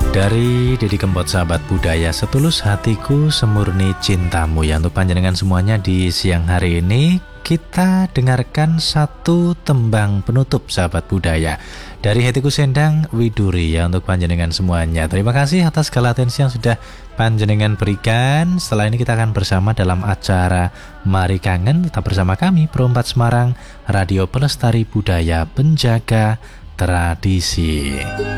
Dari Dedi Kempot, sahabat budaya, setulus hatiku semurni cintamu. Ya, untuk panjenengan semuanya di siang hari ini kita dengarkan satu tembang penutup, sahabat budaya, dari Hetiku Sendang Widuri, ya, untuk panjenengan semuanya. Terima kasih atas segala atensi yang sudah panjenengan berikan. Setelah ini kita akan bersama dalam acara Mari Kangen. Tetap bersama kami Pro 4 Semarang, Radio Pelestari Budaya Penjaga Tradisi.